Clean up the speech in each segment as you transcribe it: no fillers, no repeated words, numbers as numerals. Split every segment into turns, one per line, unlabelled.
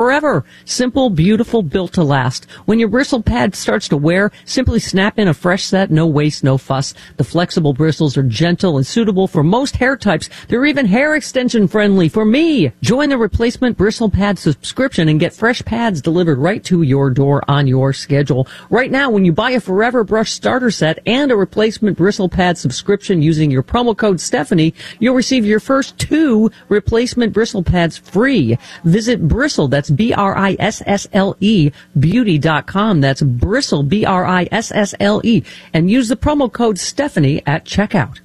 forever. Simple, beautiful, built to last. When your bristle pad starts to wear, simply snap in a fresh set, no waste, no fuss. The flexible bristles are gentle and suitable for most hair types. They're even hair extension friendly for me. Join the replacement bristle pad subscription and get fresh pads delivered right to your door on your schedule. Right now, when you buy a Forever Brush starter set and a replacement bristle pad subscription using your promo code Stephanie, you'll receive your first 2 replacement bristle pads free. Visit Bristle, that's BRISSLE, beauty.com. That's Bristle, BRISSLE, and use the promo code Stephanie at checkout.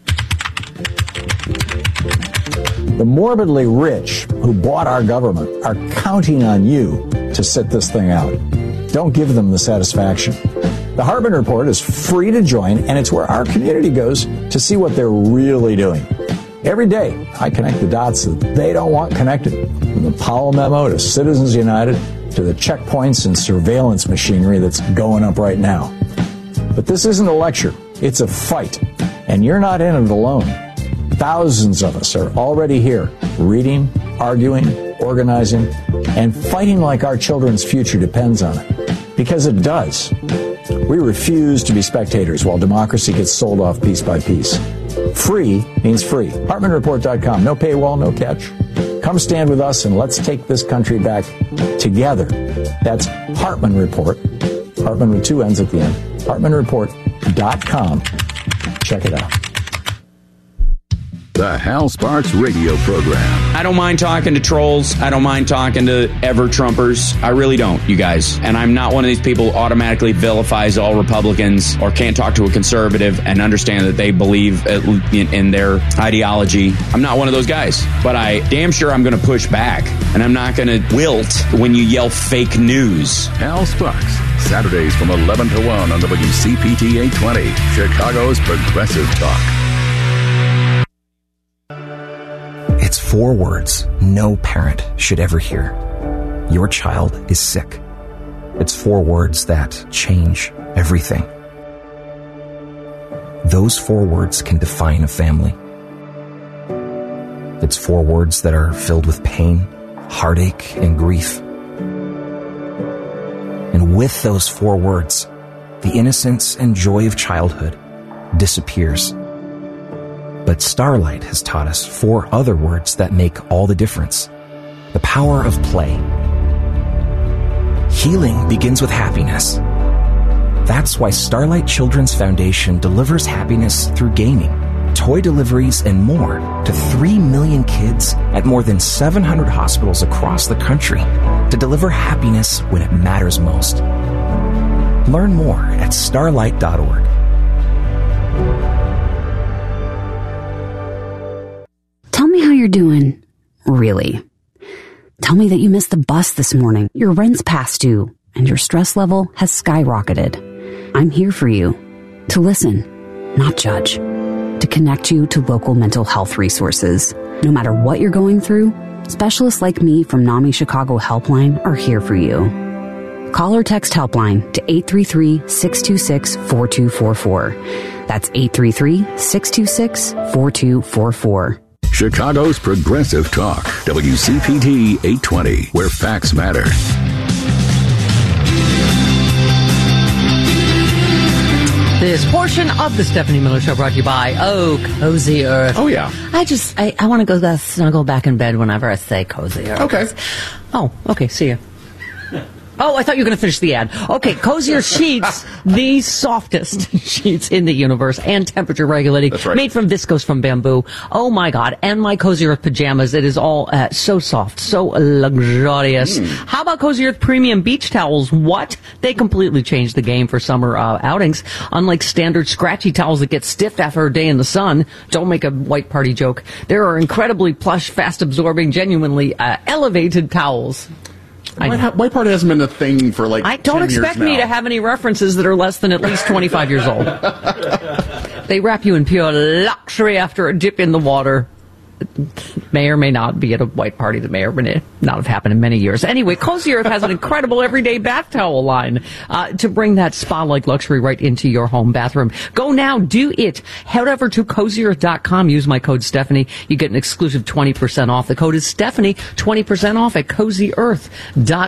The morbidly rich who bought our government are counting on you to sit this thing out. Don't give them the satisfaction. The Hartman Report is free to join, and it's where our community goes to see what they're really doing. Every day, I connect the dots that they don't want connected, from the Powell memo to Citizens United to the checkpoints and surveillance machinery that's going up right now. But this isn't a lecture. It's a fight, and you're not in it alone. Thousands of us are already here, reading, arguing, organizing, and fighting like our children's future depends on it. Because it does. We refuse to be spectators while democracy gets sold off piece by piece. Free means free. HartmanReport.com. No paywall, no catch. Come stand with us and let's take this country back together. That's Hartman Report. Hartman with 2 N's at the end. HartmanReport.com. Check it out.
The Hal Sparks radio program.
I don't mind talking to trolls. I don't mind talking to ever-Trumpers. I really don't, you guys. And I'm not one of these people who automatically vilifies all Republicans or can't talk to a conservative and understand that they believe in their ideology. I'm not one of those guys. But I damn sure I'm going to push back. And I'm not going to wilt when you yell fake news.
Hal Sparks, Saturdays from 11 to 1 on WCPT 820, Chicago's Progressive Talk.
It's 4 words no parent should ever hear. Your child is sick. It's 4 words that change everything. Those 4 words can define a family. It's 4 words that are filled with pain, heartache, and grief. And with those 4 words, the innocence and joy of childhood disappears. But Starlight has taught us 4 other words that make all the difference. The power of play. Healing begins with happiness. That's why Starlight Children's Foundation delivers happiness through gaming, toy deliveries, and more to 3 million kids at more than 700 hospitals across the country to deliver happiness when it matters most. Learn more at starlight.org.
Tell me how you're doing. Really. Tell me that you missed the bus this morning, your rent's past due, and your stress level has skyrocketed. I'm here for you. To listen, not judge. To connect you to local mental health resources. No matter what you're going through, specialists like me from NAMI Chicago Helpline are here for you. Call or text Helpline to 833-626-4244. That's 833-626-4244.
Chicago's Progressive Talk, WCPT 820, where facts matter.
This portion of the Stephanie Miller Show brought to you by Cozy Earth.
Oh, yeah.
I want to go snuggle back in bed whenever I say Cozy Earth.
Okay.
Oh, okay. See ya. Oh, I thought you were going to finish the ad. Okay, Cozier Sheets, the softest sheets in the universe and temperature regulating.
That's right.
Made from viscose from bamboo. Oh my God. And my Cozy Earth pajamas. It is all so soft, so luxurious. How about Cozy Earth premium beach towels? What? They completely changed the game for summer outings. Unlike standard scratchy towels that get stiff after a day in the sun. Don't make a white party joke. There are incredibly plush, fast absorbing, genuinely elevated towels.
White Party hasn't been a thing for like 10 years now.
Don't expect me to have any references that are less than at least 25 years old. They wrap you in pure luxury after a dip in the water. May or may not be at a White Party that may or may not have happened in many years. Anyway, Cozy Earth has an incredible everyday bath towel line to bring that spa-like luxury right into your home bathroom. Go now, do it. Head over to CozyEarth.com. Use my code Stephanie. You get an exclusive 20% off. The code is Stephanie, 20% off at CozyEarth.com.